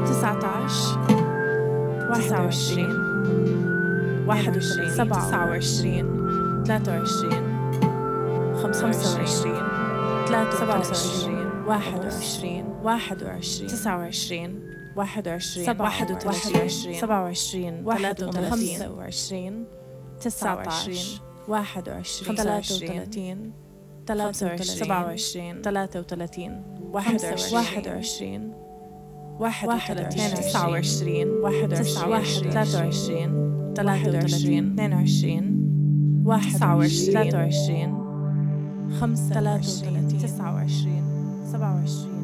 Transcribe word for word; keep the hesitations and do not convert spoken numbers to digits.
تسعتاش، واحد وعشرين، واحد وعشرين، سبعة وعشرين، ثلاثة وعشرين، خمسة وعشرين، ثلاثة وعشرين، واحد وعشرين، واحد وعشرين، تسعة وعشرين، واحد وعشرين، واحد وثلاثين، سبعة وعشرين، ثلاثة وثلاثين، خمسة وعشرين، تسعة وعشرين، واحد وعشرين، ثلاثة وثلاثين، ثلاثة وعشرين، سبعة وعشرين، ثلاثة وثلاثين، واحد وعشرين، واحد وثلاثين، تسعة وعشرين، واحد وعشرين، ثلاثة وعشرين، ثلاثة وثلاثين، اثنين وعشرين، تسعة وعشرين، ثلاثة وعشرين، خمسة وثلاثين، تسعة وعشرين، سبعة وعشرين.